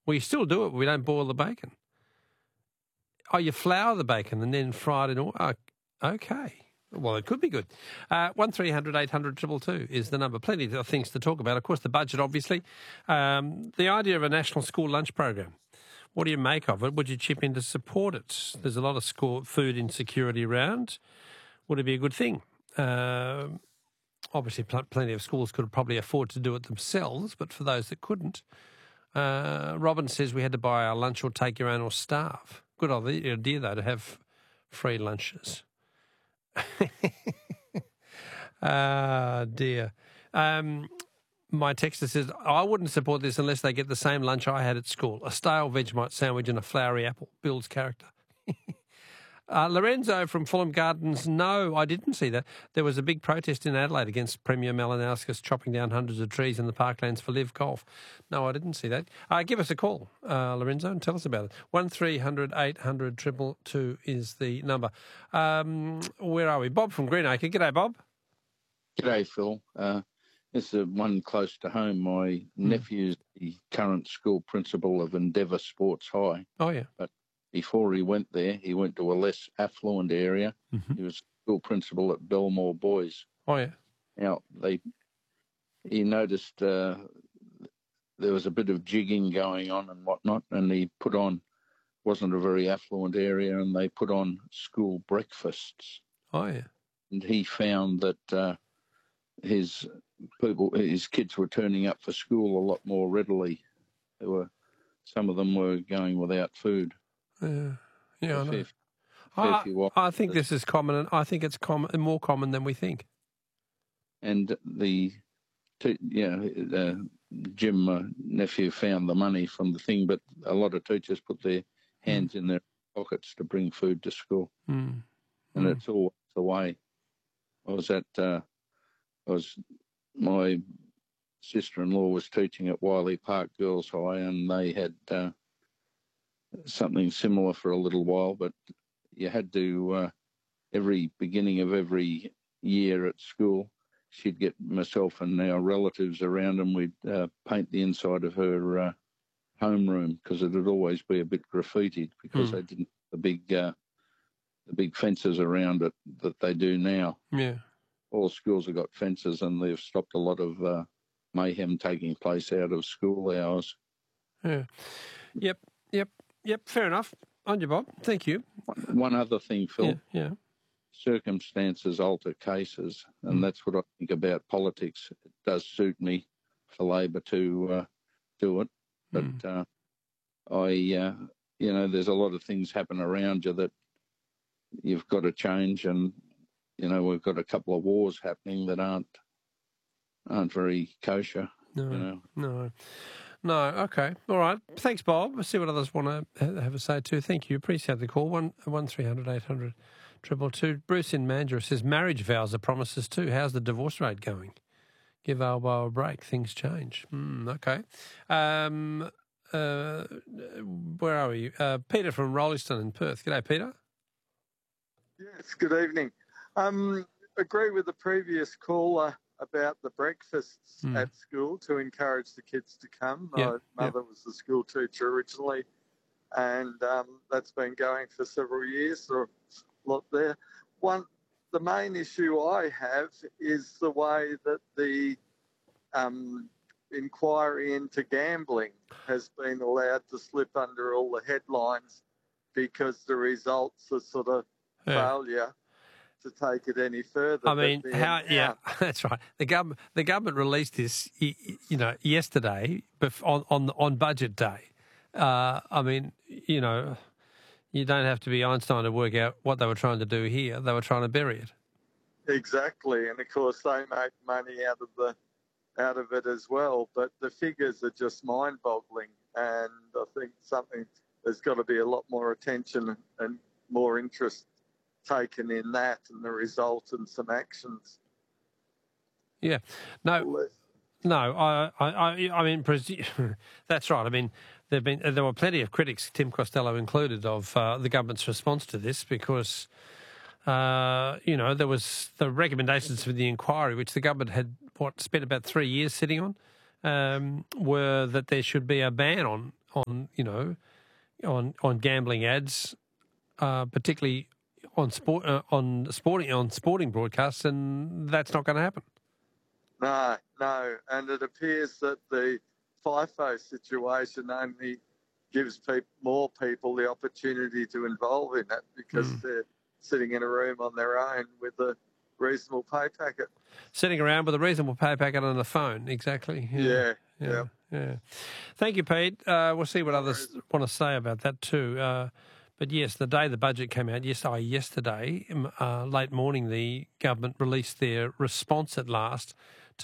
Well, you still do it, but we don't boil the bacon. Oh, you flour the bacon and then fry it in oil. Oh, okay. Well, it could be good. 1300 800 222 is the number. Plenty of things to talk about. Of course, the budget, obviously. The idea of a national school lunch program. What do you make of it? Would you chip in to support it? There's a lot of school food insecurity around. Would it be a good thing? Obviously, plenty of schools could probably afford to do it themselves, but for those that couldn't, Robin says we had to buy our lunch or take your own or starve. Good idea, though, to have free lunches. Dear. My texter says, I wouldn't support this unless they get the same lunch I had at school. A stale Vegemite sandwich and a floury apple builds character. Lorenzo from Fulham Gardens, no, I didn't see that. There was a big protest in Adelaide against Premier Malinowskis chopping down hundreds of trees in the parklands for live golf. No, I didn't see that. Give us a call, Lorenzo, and tell us about it. 1300 800 222 is the number. Where are we? Bob from Greenacre. G'day, Bob. G'day, Phil. This is one close to home. My nephew's the current school principal of Endeavour Sports High. Oh, yeah. But before he went there, he went to a less affluent area. Mm-hmm. He was school principal at Belmore Boys. Oh, yeah. Now, he noticed there was a bit of jigging going on and whatnot, and he put on, wasn't a very affluent area, and they put on school breakfasts. Oh, yeah. And he found that his kids were turning up for school a lot more readily. Some of them were going without food. Yeah, I know. I think this is common, and I think it's more common than we think. And Jim, my nephew, found the money from the thing, but a lot of teachers put their hands in their pockets to bring food to school, and it's always the way. My sister-in-law was teaching at Wiley Park Girls High, and they had something similar for a little while, but you had to, every beginning of every year at school, she'd get myself and our relatives around, and we'd paint the inside of her homeroom, because it'd always be a bit graffitied, because they didn't have the big fences around it that they do now. Yeah. All schools have got fences, and they've stopped a lot of mayhem taking place out of school hours. Yeah. Yep. Fair enough. On you, Bob. Thank you. One other thing, Phil. Yeah. Circumstances alter cases, and that's what I think about politics. It does suit me for Labor to do it, but there's a lot of things happen around you that you've got to change, and we've got a couple of wars happening that aren't very kosher. No. Okay. All right. Thanks, Bob. We'll see what others want to have a say too. Thank you. Appreciate the call. 1300 800 222. Bruce in Mandurah says marriage vows are promises too. How's the divorce rate going? Give Albo a break. Things change. Okay. Where are we? Peter from Rolleston in Perth. G'day, Peter. Yes, good evening. Agree with the previous caller about the breakfasts at school to encourage the kids to come. My mother was the school teacher originally, and that's been going for several years, or a lot there. The main issue I have is the way that the inquiry into gambling has been allowed to slip under all the headlines, because the results are sort of failure to take it any further. I mean, that's right. The government released this, yesterday, on budget day. I mean, you don't have to be Einstein to work out what they were trying to do here. They were trying to bury it. Exactly, and of course they make money out of it as well. But the figures are just mind-boggling, and I think there's got to be a lot more attention and more interest taken in that and the result and some actions. Yeah. No, I mean, that's right. I mean, there were plenty of critics, Tim Costello included, of the government's response to this, because, there was the recommendations for the inquiry, which the government had, spent about 3 years sitting on, were that there should be a ban on on gambling ads, particularly on sporting broadcasts, and that's not going to happen. No, and it appears that the FIFO situation only gives more people the opportunity to involve in it because they're sitting in a room on their own with a reasonable pay packet. Sitting around with a reasonable pay packet on the phone, exactly. Yeah. Thank you, Pete. We'll see what others want to say about that too. But yes, the day the budget came out, yesterday, late morning, the government released their response at last